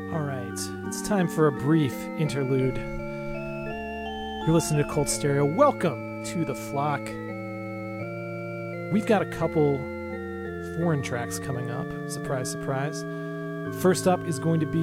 All right, it's time for a brief interlude. You're listening to Cult Stereo. Welcome to The Flock. We've got a couple foreign tracks coming up. Surprise, surprise. First up is going to be